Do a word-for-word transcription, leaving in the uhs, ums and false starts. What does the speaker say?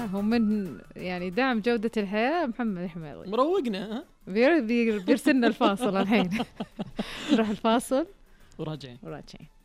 هم من يعني دعم جودة الحياة محمد حميدي مروقنا. ها بير بير بيرسلنا الفاصل الحين. نروح الفاصل وراجعين وراجعين.